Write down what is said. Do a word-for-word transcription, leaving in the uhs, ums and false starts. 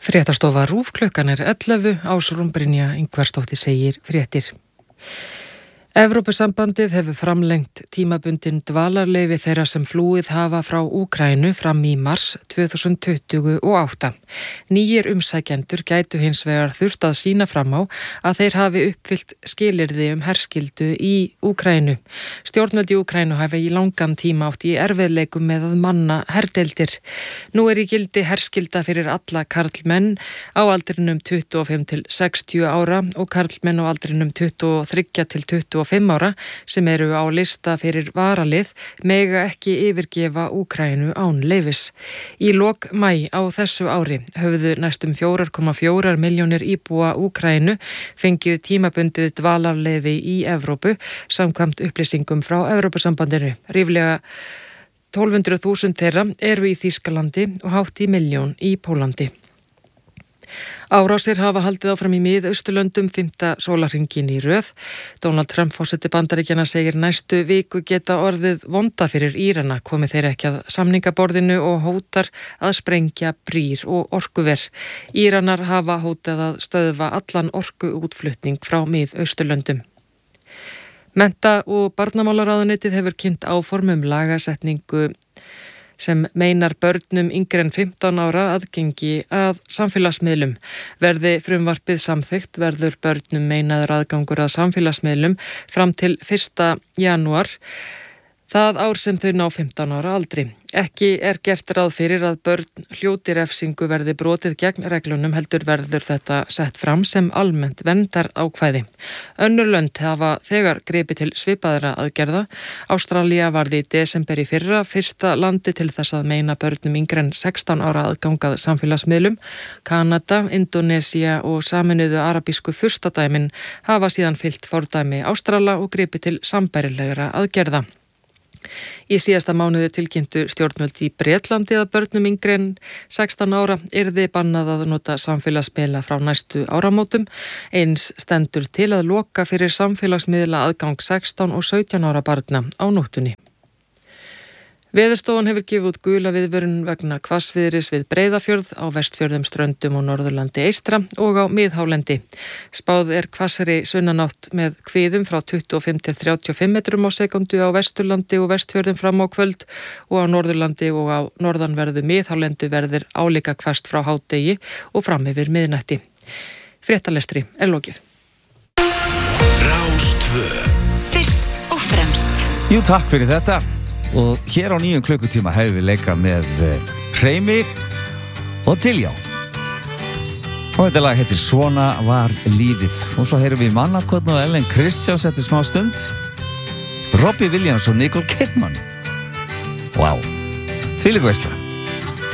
Fréttastofa RÚV klukkan er ellefu, Ásrún Brynja Ingvarsdóttir segir fréttir. Evrópusambandið hefur framlengt tímabundin dvalarleyfi þeirra sem flúið hafa frá Úkraínu fram í mars tvö þúsund tuttugu og átta. Nýjir umsækjendur gætu hins vegar þurft að sýna fram á að þeir hafi uppfyllt skilyrði um herskildu í Úkraínu. Stjórnvöld í Úkraínu hafi í langan tíma átt í erfiðleikum með að manna herdeildir. Nú er í gildi herskilda fyrir alla karlmenn á aldrinum tuttugu og fimm til sextíu ára og karlmenn á aldrinum tuttugu og þrjú til tuttugu og fimm ára sem eru á lista fyrir varalið mega ekki yfirgefa Úkraínu án leyfis. Í lok maí á þessu ári höfðu næstum fjögur komma fjórar milljónir íbúa Úkraínu fengið tímabundið dvalarleyfi í Evrópu samkvæmt upplýsingum frá Evrópusambandinu. Ríflega tólf hundruð þúsund þeirra eru í Þýskalandi og hátt í milljón í Pólandi. Árásir hafa haldið áfram í Mið-Austurlöndum fimmta sólarhringinn í röð. Donald Trump forseti Bandaríkjanna segir næstu viku geta orðið vonda fyrir Írana komi þeir ekki að samningaborðinu og hótar að sprengja brýr og orkuver. Íranar hafa hótað að stöðva allan orkuútflutning frá Mið-Austurlöndum. Mennta- og barnamálaráðuneytið hefur kynnt áform um lagasetningu sem meinar börnum yngri en fimmtán ára aðgengi að samfélagsmiðlum. Verði frumvarpið samþykkt verður börnum meinaður aðgangur að samfélagsmiðlum fram til fyrsta janúar, það ár sem þau ná fimmtán ára aldri. Ekki er gert ráð fyrir að börn hljóti refsingu verði brotið gegn reglunum heldur verður þetta sett fram sem almennt verndar ákvæði. Önnur lönd hafa þegar gripið til svipaðra aðgerða. Ástralía varði í desember í fyrra fyrsta landi til þess að meina börnum yngri en sextán ára aðgangað samfélagsmiðlum. Kanada, Indónesía og Sameinuðu arabísku furstadæmin hafa síðan fylgt fordæmi Ástrala og gripið til sambærilegra aðgerða. Í síðasta mánuði tilkynntu stjórnvöld í Bretlandi að börnum yngri en sextán ára yrði bannað að nota samfélagsmiðla frá næstu áramótum. Eins stendur til að loka fyrir samfélagsmiðla aðgang sextán og sautján ára barna á nóttunni. Veðurstofan hefur gefið út gula viðvörun vegna hvassviðris við Breiðafjörð á Vestfjörðum, Ströndum og Norðurlandi eystra og á miðhálendi. Spáð er hvassari sunnanátt með hviðum frá tuttugu og fimm til þrjátíu og fimm metrum á sekundu á Vesturlandi og Vestfjörðum fram á kvöld og á Norðurlandi og á norðanverðu miðhálendi verður álíka hvasst frá hádegi og fram yfir miðnætti. Fréttalestri er lokið. Rás tvö. Fyrst og fremst. Jú, takk fyrir þetta. Og hér á nýjum klukkutíma hefur við leikað með Hreimi og Diljá. Og þetta lag heitir Svona var lífið. Og svo heyrum við Mannakotn og Ellen Kristjáns eftir smá stund. Robbie Williams og Nicole Kidman. Vá, wow. Þvílík veisla.